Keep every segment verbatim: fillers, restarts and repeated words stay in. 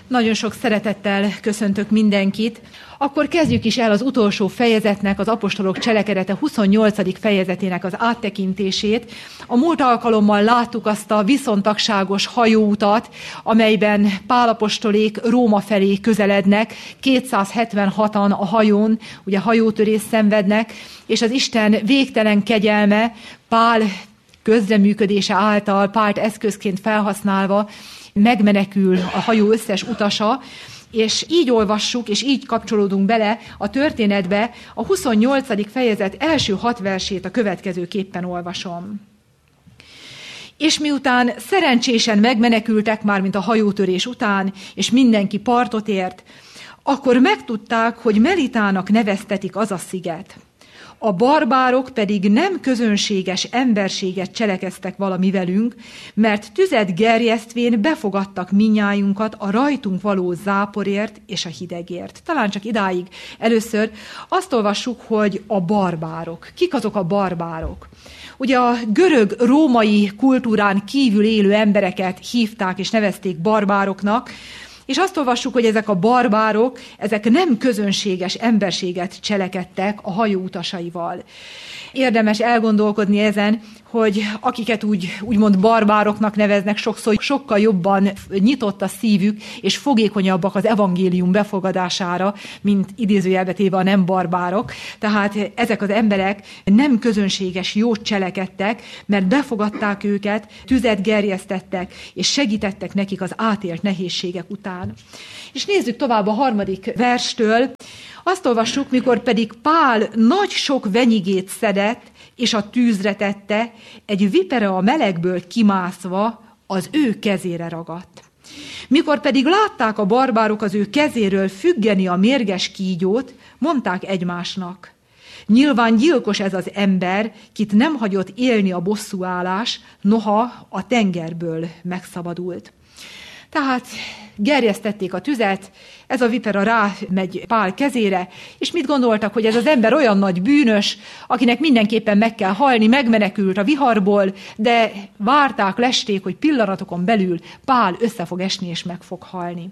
Nagyon sok szeretettel köszöntök mindenkit. Akkor kezdjük is el az utolsó fejezetnek, az apostolok cselekedete huszonnyolcadik fejezetének az áttekintését. A múlt alkalommal láttuk azt a viszontagságos hajóutat, amelyben Pál apostolék Róma felé közelednek, kétszázhetvenhatan a hajón, ugye hajótörést szenvednek, és az Isten végtelen kegyelme Pál közreműködése által, Pált eszközként felhasználva megmenekül a hajó összes utasa, és így olvassuk, és így kapcsolódunk bele a történetbe. A huszonnyolcadik fejezet első hat versét a következőképpen olvasom. És miután szerencsésen megmenekültek már, mint a hajótörés után, és mindenki partot ért, akkor megtudták, hogy Melitának neveztetik az a sziget. A barbárok pedig nem közönséges emberséget cselekeztek valami velünk, mert tüzet gerjesztvén befogadtak minnyájunkat a rajtunk való záporért és a hidegért. Talán csak idáig először azt olvassuk, hogy a barbárok. Kik azok a barbárok? Ugye a görög-római kultúrán kívül élő embereket hívták és nevezték barbároknak, és azt olvassuk, hogy ezek a barbárok, ezek nem közönséges emberséget cselekedtek a hajó utasaival. Érdemes elgondolkodni ezen, hogy akiket úgy, úgymond barbároknak neveznek, sokszor sokkal jobban nyitott a szívük, és fogékonyabbak az evangélium befogadására, mint idézőjelbe téve a nem barbárok. Tehát ezek az emberek nem közönséges jót cselekedtek, mert befogadták őket, tüzet gerjesztettek, és segítettek nekik az átélt nehézségek után. És nézzük tovább a harmadik verstől. Azt olvassuk, mikor pedig Pál nagy sok venyigét szedett, és a tűzre tette, egy vipera a melegből kimászva az ő kezére ragadt. Mikor pedig látták a barbárok az ő kezéről függeni a mérges kígyót, mondták egymásnak: nyilván gyilkos ez az ember, kit nem hagyott élni a bosszúállás, noha a tengerből megszabadult. Tehát gerjesztették a tüzet, ez a vipera rámegy Pál kezére, és mit gondoltak, hogy ez az ember olyan nagy bűnös, akinek mindenképpen meg kell halni, megmenekült a viharból, de várták, lesték, hogy pillanatokon belül Pál össze fog esni és meg fog halni.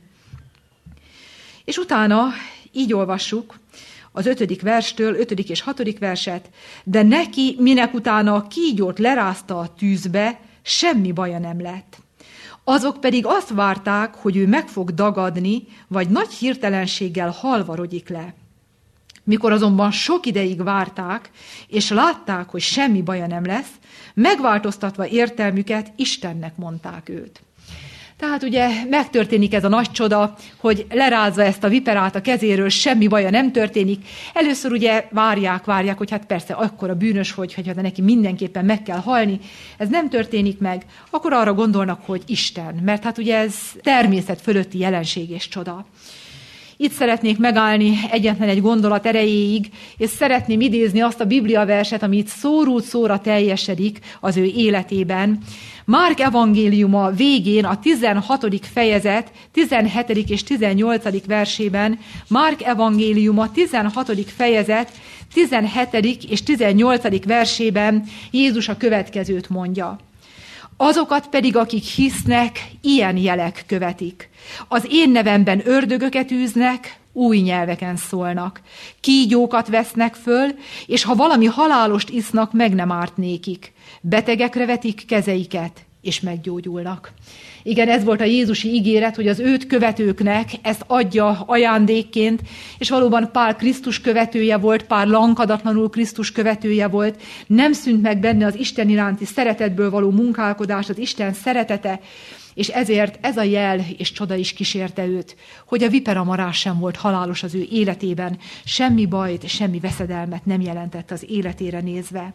És utána így olvassuk az ötödik verstől, ötödik és hatodik verset, de neki, minek utána a kígyót lerázta a tűzbe, semmi baja nem lett. Azok pedig azt várták, hogy ő meg fog dagadni, vagy nagy hirtelenséggel halvarodik le. Mikor azonban sok ideig várták, és látták, hogy semmi baja nem lesz, megváltoztatva értelmüket, Istennek mondták őt. Tehát ugye megtörténik ez a nagy csoda, hogy lerázva ezt a viperát a kezéről, semmi baja nem történik. Először ugye várják, várják, hogy hát persze akkora bűnös, hogy, hogy neki mindenképpen meg kell halni. Ez nem történik meg, akkor arra gondolnak, hogy Isten, mert hát ugye ez természet fölötti jelenség és csoda. Itt szeretnék megállni egyetlen egy gondolat erejéig, és szeretném idézni azt a Biblia verset, ami itt szóról szóra teljesedik az ő életében. Márk evangéliuma végén, a tizenhatodik fejezet, tizenhetedik és tizennyolcadik versében, Márk evangéliuma tizenhatodik fejezet, tizenhetedik és tizennyolcadik versében Jézus a következőt mondja. Azokat pedig, akik hisznek, ilyen jelek követik. Az én nevemben ördögöket űznek, új nyelveken szólnak. Kígyókat vesznek föl, és ha valami halálost isznak, meg nem árt nékik. Betegekre vetik kezeiket, és meggyógyulnak. Igen, ez volt a jézusi ígéret, hogy az őt követőknek ezt adja ajándékként, és valóban Pál Krisztus követője volt, Pál lankadatlanul Krisztus követője volt, nem szűnt meg benne az Isten iránti szeretetből való munkálkodás, az Isten szeretete, és ezért ez a jel és csoda is kísérte őt, hogy a viperamarás sem volt halálos az ő életében, semmi bajt, semmi veszedelmet nem jelentett az életére nézve.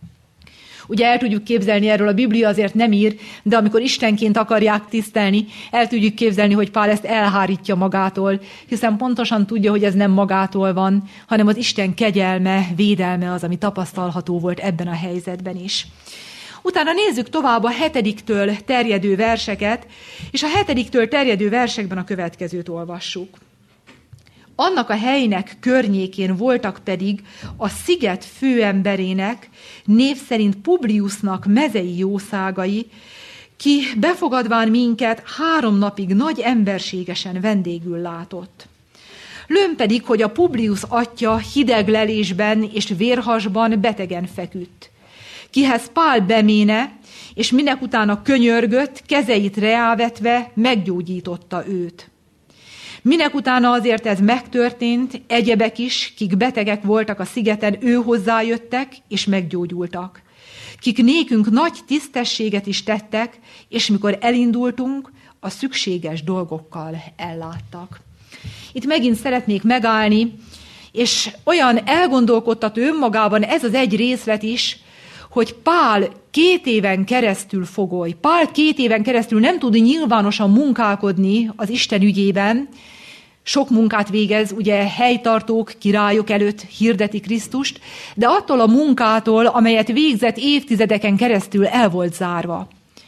Ugye el tudjuk képzelni, erről a Biblia azért nem ír, de amikor Istenként akarják tisztelni, el tudjuk képzelni, hogy Pál ezt elhárítja magától, hiszen pontosan tudja, hogy ez nem magától van, hanem az Isten kegyelme, védelme az, ami tapasztalható volt ebben a helyzetben is. Utána nézzük tovább a hetediktől terjedő verseket, és a hetediktől terjedő versekben a következőt olvassuk. Annak a helynek környékén voltak pedig a sziget főemberének, név szerint Publiusnak mezei jószágai, ki befogadván minket három napig nagy emberségesen vendégül látott. Lőn pedig, hogy a Publius atya hideg lelésben és vérhasban betegen feküdt. Kihez Pál beméne, és minek utána könyörgött, kezeit reávetve meggyógyította őt. Minek utána azért ez megtörtént, egyebek is, kik betegek voltak a szigeten, ő hozzájöttek, és meggyógyultak. Kik nékünk nagy tisztességet is tettek, és mikor elindultunk, a szükséges dolgokkal elláttak. Itt megint szeretnék megállni, és olyan elgondolkodtató önmagában ez az egy részlet is, hogy Pál két éven keresztül fogoly. Pál két éven keresztül nem tud nyilvánosan munkálkodni az Isten ügyében. Sok munkát végez, ugye helytartók, királyok előtt hirdeti Krisztust, de attól a munkától, amelyet végzett évtizedeken keresztül el volt zárva.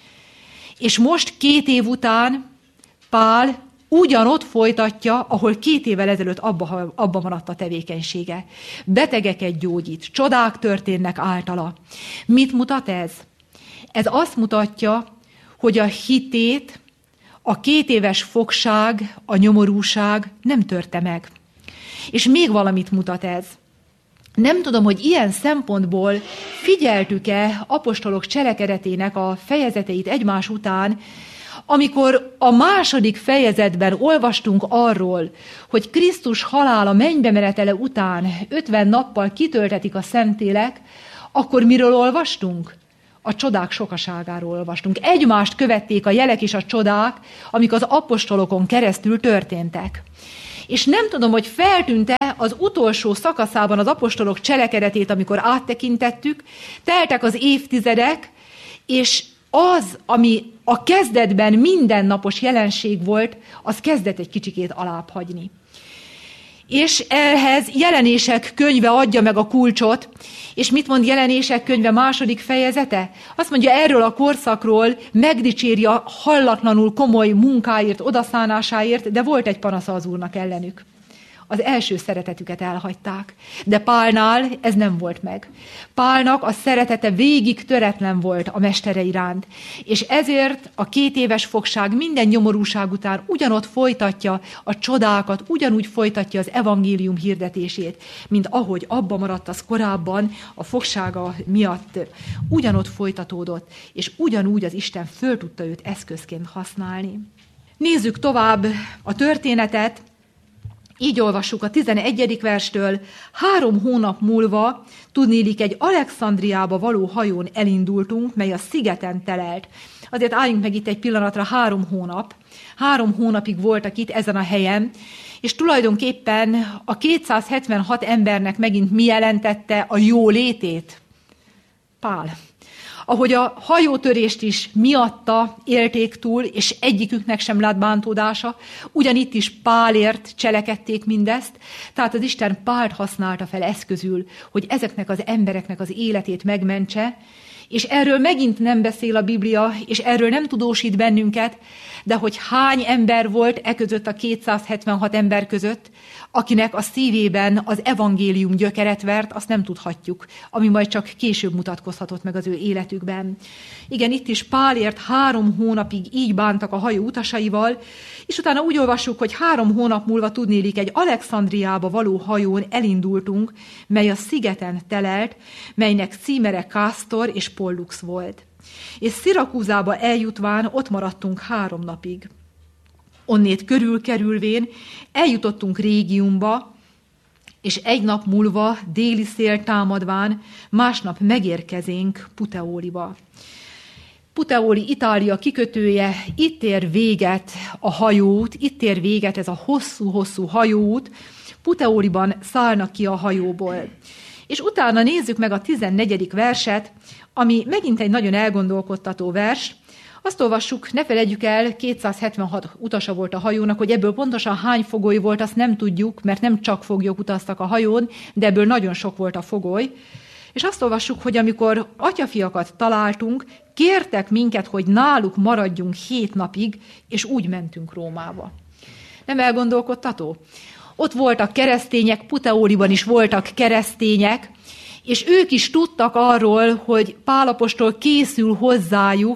És most két év után Pál ugyanott folytatja, ahol két évvel ezelőtt abba, abba maradt a tevékenysége. Betegeket gyógyít, csodák történnek általa. Mit mutat ez? Ez azt mutatja, hogy a hitét, a két éves fogság, a nyomorúság nem törte meg. És még valamit mutat ez. Nem tudom, hogy ilyen szempontból figyeltük-e apostolok cselekedetének a fejezeteit egymás után, amikor a második fejezetben olvastunk arról, hogy Krisztus halála mennybe menetele után ötven nappal kitöltetik a Szentlélek, akkor miről olvastunk? A csodák sokaságáról olvastunk. Egymást követték a jelek és a csodák, amik az apostolokon keresztül történtek. És nem tudom, hogy feltűnt-e az utolsó szakaszában az apostolok cselekedetét, amikor áttekintettük, teltek az évtizedek, és az, ami a kezdetben mindennapos jelenség volt, az kezdett egy kicsikét alább hagyni. És ehhez Jelenések könyve adja meg a kulcsot, és mit mond Jelenések könyve második fejezete? Azt mondja, erről a korszakról megdicséri a hallatlanul komoly munkáért, odaszánásáért, de volt egy panasza az Úrnak ellenük. Az első szeretetüket elhagyták. De Pálnál ez nem volt meg. Pálnak a szeretete végig töretlen volt a mestere iránt, és ezért a két éves fogság minden nyomorúság után ugyanott folytatja a csodákat, ugyanúgy folytatja az evangélium hirdetését, mint ahogy abba maradt az korábban a fogsága miatt ugyanott folytatódott, és ugyanúgy az Isten föl tudta őt eszközként használni. Nézzük tovább a történetet. Így olvassuk a tizenegyedik verstől, három hónap múlva, tudnélik, egy Alexandriába való hajón elindultunk, mely a szigeten telelt. Azért álljunk meg itt egy pillanatra, három hónap. Három hónapig voltak itt ezen a helyen, és tulajdonképpen a kétszázhetvenhat embernek megint mi jelentette a jó létét? Pál. Ahogy a hajótörést is miatta élték túl, és egyiküknek sem lát bántódása, ugyanitt is Pálért cselekedték mindezt, tehát az Isten Pált használta fel eszközül, hogy ezeknek az embereknek az életét megmentse, és erről megint nem beszél a Biblia, és erről nem tudósít bennünket, de hogy hány ember volt e között a kétszázhetvenhat ember között, akinek a szívében az evangélium gyökeret vert, azt nem tudhatjuk, ami majd csak később mutatkozhatott meg az ő életükben. Igen, itt is Pálért három hónapig így bántak a hajó utasaival, és utána úgy olvassuk, hogy három hónap múlva tudnélik, egy Alexandriába való hajón elindultunk, mely a szigeten telelt, melynek címere Kásztor és Pollux volt. És Szirakúzába eljutván ott maradtunk három napig. Onnét körülkerülvén eljutottunk Régiumba, és egy nap múlva déli szél támadván másnap megérkezénk Puteóliba. Puteoli Itália kikötője, itt ér véget a hajóút, itt ér véget ez a hosszú-hosszú hajóút, Puteóliban szállnak ki a hajóból. És utána nézzük meg a tizennegyedik verset, ami megint egy nagyon elgondolkodtató vers. Azt olvassuk, ne feledjük el, kétszázhetvenhat utasa volt a hajónak, hogy ebből pontosan hány fogoly volt, azt nem tudjuk, mert nem csak foglyok utaztak a hajón, de ebből nagyon sok volt a fogoly. És azt olvassuk, hogy amikor atyafiakat találtunk, kértek minket, hogy náluk maradjunk hét napig, és úgy mentünk Rómába. Nem elgondolkodtató? Ott voltak keresztények, Puteóliban is voltak keresztények, és ők is tudtak arról, hogy Pál apostol készül hozzájuk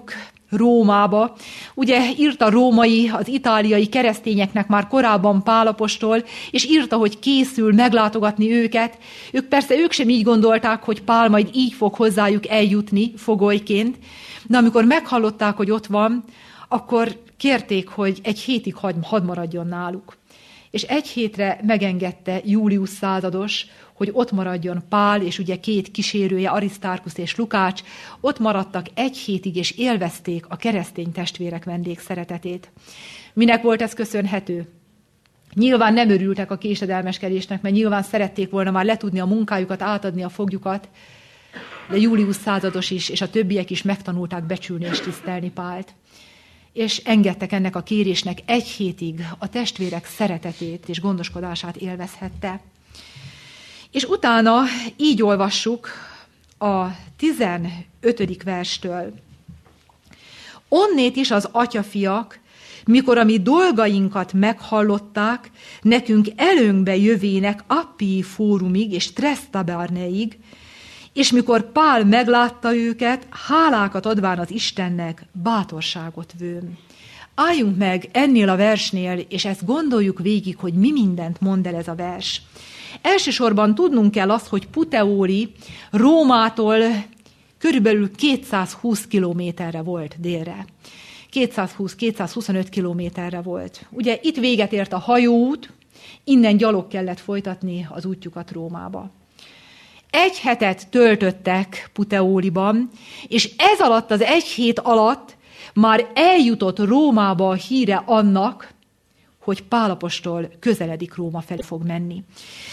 Rómába. Ugye írta a római, az itáliai keresztényeknek már korábban Pál apostol, és írta, hogy készül meglátogatni őket. Ők persze ők sem így gondolták, hogy Pál majd így fog hozzájuk eljutni fogolyként, de amikor meghallották, hogy ott van, akkor kérték, hogy egy hétig hadd maradjon náluk. És egy hétre megengedte Július százados, hogy ott maradjon Pál, és ugye két kísérője, Arisztárkusz és Lukács, ott maradtak egy hétig, és élvezték a keresztény testvérek vendégszeretetét. Minek volt ez köszönhető? Nyilván nem örültek a késedelmeskedésnek, mert nyilván szerették volna már letudni a munkájukat, átadni a fogjukat, de Július százados is, és a többiek is megtanulták becsülni és tisztelni Pált. És engedtek ennek a kérésnek, egy hétig a testvérek szeretetét és gondoskodását élvezhette. És utána így olvassuk a tizenötödik verstől. Onnét is az atyafiak, mikor a mi dolgainkat meghallották, nekünk előnkbe jövének Appii fórumig és Tresztabarneig, és mikor Pál meglátta őket, hálákat adván az Istennek, bátorságot vőn. Álljunk meg ennél a versnél, és ezt gondoljuk végig, hogy mi mindent mond el ez a vers. Elsősorban tudnunk kell azt, hogy Puteoli Rómától körülbelül kétszázhúsz kilométerre volt délre. kétszázhúsz-kétszázhuszonöt kilométerre volt. Ugye itt véget ért a hajóút, innen gyalog kellett folytatni az útjukat Rómába. Egy hetet töltöttek Puteoliban, és ez alatt, az egy hét alatt már eljutott Rómába a híre annak, hogy Pál apostol közeledik Róma felé fog menni.